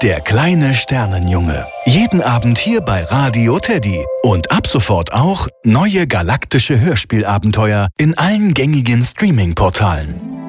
Der kleine Sternenjunge. Jeden Abend hier bei Radio Teddy. Und ab sofort auch neue galaktische Hörspielabenteuer in allen gängigen Streaming-Portalen.